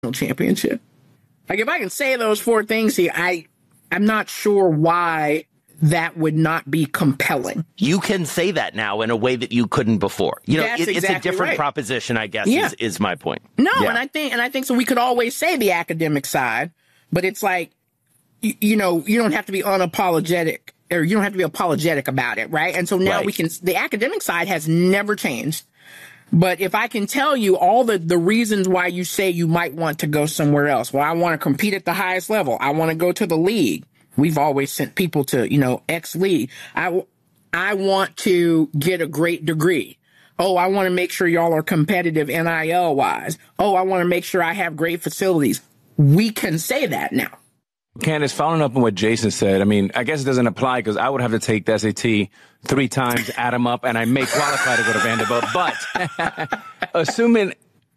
championship. Like, if I can say those four things here, I'm not sure why that would not be compelling. You can say that now in a way that you couldn't before. You know, That's it's exactly a different right. proposition, I guess, Yeah. is my point. No, Yeah. and I think so. We could always say the academic side, but it's like, you know, you don't have to be unapologetic, or you don't have to be apologetic about it, right? And so now Right. the academic side has never changed. But if I can tell you all the reasons why you say you might want to go somewhere else, well, I want to compete at the highest level. I want to go to the league. We've always sent people to, you know, X league. I want to get a great degree. Oh, I want to make sure y'all are competitive NIL wise. Oh, I want to make sure I have great facilities. We can say that now. Candace, following up on what Jason said, I mean, I guess it doesn't apply because I would have to take the SAT 3 times, add them up, and I may qualify to go to Vanderbilt. But assuming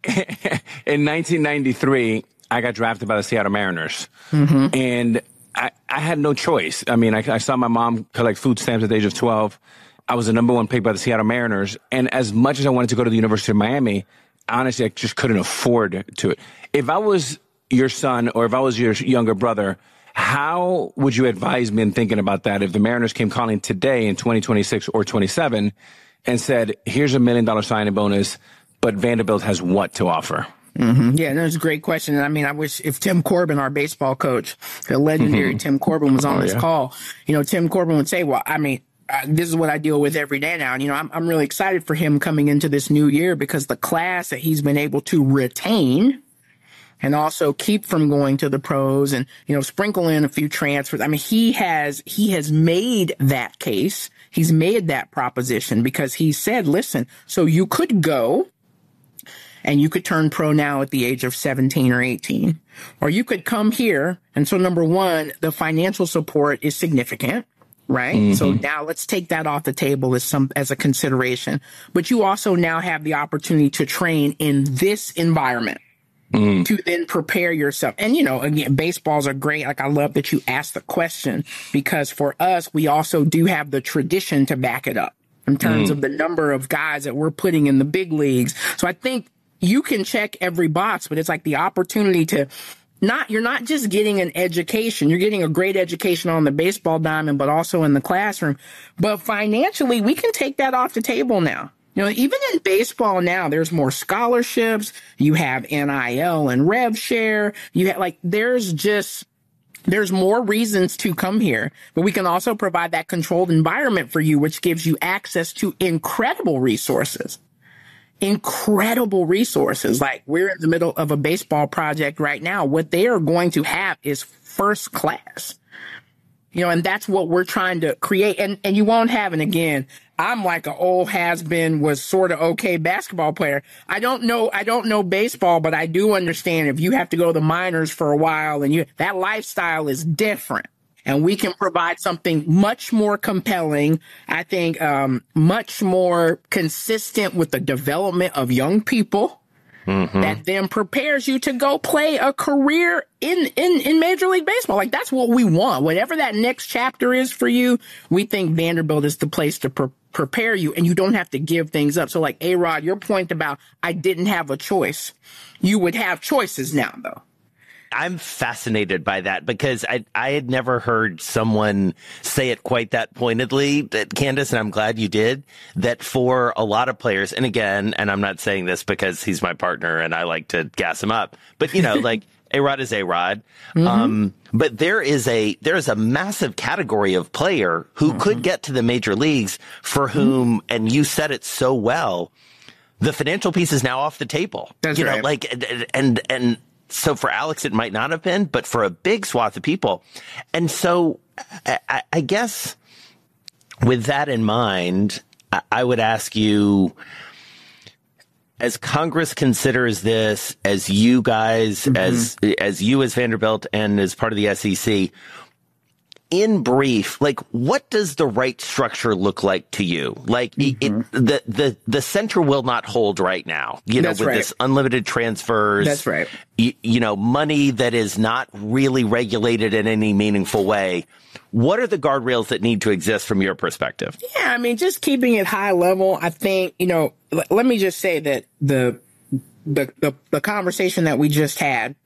in 1993, I got drafted by the Seattle Mariners, and I had no choice. I mean, I saw my mom collect food stamps at the age of 12. I was the number 1 pick by the Seattle Mariners. And as much as I wanted to go to the University of Miami, honestly, I just couldn't afford to it. If I was your son or if I was your younger brother, how would you advise me in thinking about that if the Mariners came calling today in 2026 or 27 and said, here's $1 million signing bonus, but Vanderbilt has what to offer? Yeah, that's a great question. And I mean, I wish if Tim Corbin, our baseball coach, the legendary Tim Corbin, was on this call, you know, Tim Corbin would say, well, I mean, this is what I deal with every day now. And, you know, I'm really excited for him coming into this new year because the class that he's been able to retain and also keep from going to the pros and, you know, sprinkle in a few transfers. I mean, he has made that case. He's made that proposition because he said, listen, so you could go and you could turn pro now at the age of 17 or 18, or you could come here. And so number one, the financial support is significant, right? So now let's take that off the table as a consideration, but you also now have the opportunity to train in this environment. To then prepare yourself. And, you know, again, baseballs are great. Like, I love that you asked the question because for us, we also do have the tradition to back it up in terms of the number of guys that we're putting in the big leagues. So I think you can check every box, but it's like the opportunity to you're not just getting an education. You're getting a great education on the baseball diamond, but also in the classroom. But financially, we can take that off the table now. You know, even in baseball now, there's more scholarships. You have NIL and rev share. You have there's more reasons to come here, but we can also provide that controlled environment for you, which gives you access to incredible resources. Like, we're in the middle of a baseball project right now. What they are going to have is first class. You know, and that's what we're trying to create. And you won't have, and again, I'm like an old has-been, was sort of okay basketball player. I don't know baseball, but I do understand if you have to go to the minors for a while and that lifestyle is different. And we can provide something much more compelling, I think, much more consistent with the development of young people. That then prepares you to go play a career in Major League Baseball. Like, that's what we want. Whatever that next chapter is for you, we think Vanderbilt is the place to prepare you, and you don't have to give things up. So, like, A-Rod, your point about I didn't have a choice. You would have choices now, though. I'm fascinated by that because I had never heard someone say it quite that pointedly, that Candace, and I'm glad you did, that for a lot of players, and again, and I'm not saying this because he's my partner and I like to gas him up, but, you know, like, A-Rod is A-Rod. But there is a massive category of player who could get to the major leagues for whom, and you said it so well, the financial piece is now off the table. That's you right. know, like, and so for Alex, it might not have been, but for a big swath of people. And so I guess with that in mind, I would ask you, as Congress considers this, as you guys, as you as Vanderbilt and as part of the SEC, in brief, like, what does the right structure look like to you? Like, the center will not hold right now, you know, with this unlimited transfers. That's right. You know, money that is not really regulated in any meaningful way. What are the guardrails that need to exist from your perspective? Yeah, I mean, just keeping it high level. I think, you know, let me just say that the conversation that we just had